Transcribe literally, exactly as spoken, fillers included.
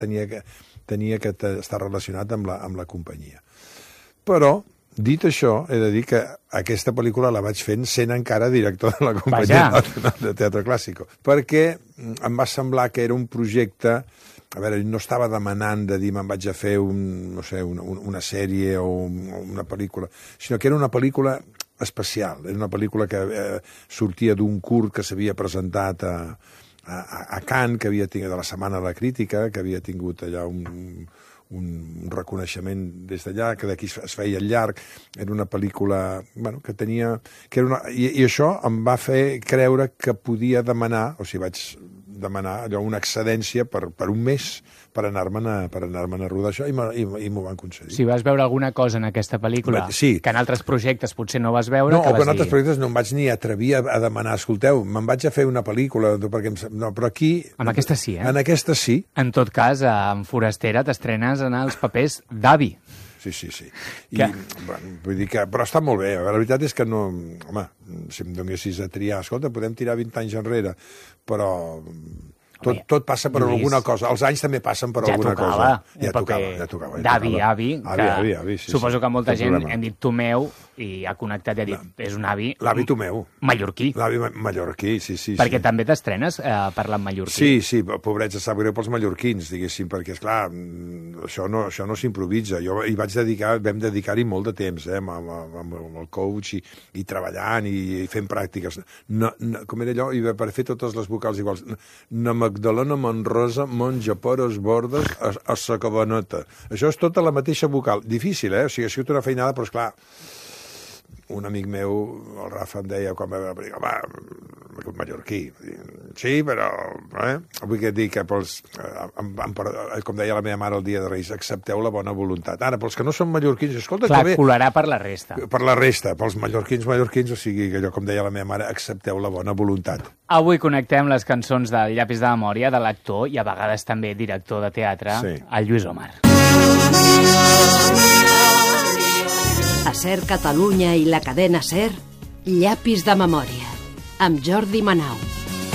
tenia que, tenia que estar relacionat amb la, amb la companyia. Però, dit això, he de dir que aquesta pel·lícula la vaig fent sent encara director de la companyia de, de Teatre Clásico, perquè em va semblar que era un projecte, a veure, no estava demanant de dir me'n vaig a fer un, no sé, una, una sèrie o una pel·lícula, sinó que era una pel·lícula especial, era una pel·lícula que eh, sortia d'un curt que s'havia presentat a, a, a Cannes, que havia tingut de la Setmana de la Crítica, que havia tingut allà un, un reconeixement des d'allà, que d'aquí es feia llarg, era una pel·lícula bueno, que tenia... Que era una, i, I això em va fer creure que podia demanar, o sigui, vaig demanar allò, una excedència per, per un mes per anar-me'n a, per anar-me'n a rodar això, i m'ho van concedir. Si vas veure alguna cosa en aquesta pel·lícula sí. que en altres projectes potser no vas veure... No, que o que en dir... altres projectes no em vaig ni atrevir a, a demanar, escolteu, me'n vaig a fer una pel·lícula, perquè em... no, però aquí... En aquesta sí, eh? En aquesta sí. En tot cas, en Forastera t'estrenes en els papers d'avi. Sí, sí, sí. I, bueno, vull dir que, però està molt bé. La veritat és que no... Home, si em donessis a triar, escolta, podem tirar vint anys enrere, però... Tot, tot passa per Lluís, alguna cosa. Els anys també passen per ja alguna tocava, cosa. Ja tocava, ja tocava. Ja d'avi, tocava. avi, avi, que avi, avi sí, suposo sí, que molta gent problema. hem dit Tomeu i ha connectat i ha dit, no. És un avi... L'avi Tomeu. Mallorquí. L'avi ma mallorquí, sí, sí. Perquè sí. també t'estrenes eh, parlant mallorquí. Sí, sí, pobrets, sap greu pels mallorquins, diguéssim, perquè, esclar, això no, això no s'improvisa. Jo hi vaig dedicar, vam dedicar-hi molt de temps, eh, amb, amb, amb el coach i, i treballant i, i fent pràctiques. No, no, com era allò, i per fer totes les vocals iguals. Na Magdalena Manrosa, Monja Pores Bordes, a, a sa Cabaneta. Això és tota la mateixa vocal. Difícil, eh? O sigui, ha sigut una feinada, però, esclar, un amic meu, el Rafa, em deia, quan va veure, home, mallorquí. Sí, però... Eh? Vull dir que, pels, com deia la meva mare el dia de Reis, accepteu la bona voluntat. Ara, pels que no són mallorquins, escolta... Clar, que bé, colarà per la resta. Per la resta, pels mallorquins, mallorquins, o sigui, que allò, com deia la meva mare, accepteu la bona voluntat. Avui connectem les cançons del Llapis de Memòria, de l'actor i a vegades també director de teatre, sí. El Lluís Omar. A Ser Catalunya i la cadena Ser, Llapis de Memòria, amb Jordi Manau.